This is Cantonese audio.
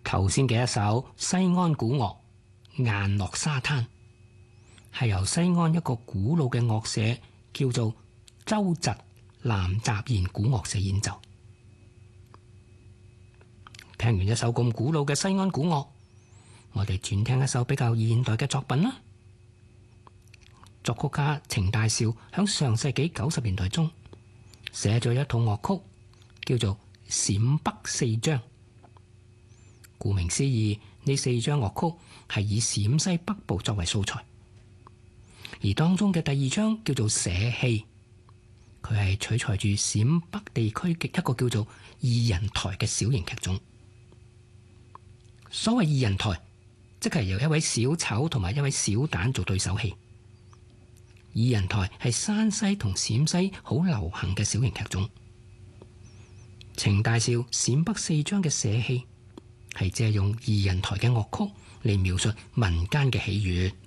頭先嘅一首西安古樂《雁落沙灘》，係由西安一個古老嘅樂社叫做周侄南雜弦古樂社演奏。聽完一首咁古老嘅西安古樂，我哋轉聽一首比較現代嘅作品啦。作曲家程大少響上世紀90年代中寫咗一套樂曲，叫做《陝北四章》。顧名思義，呢4章樂曲係以陝西北部作為素材，而當中嘅第2章叫做《社戲》，佢係取材住陝北地區嘅一個叫做二人台嘅小型劇種。所謂二人台，即係由一位小丑同埋一位小旦做對手戲。二人台係山西同陝西好流行嘅小型劇種。程大少《陝北四章》嘅社戲係借用二人台嘅樂曲嚟描述民間嘅喜悅。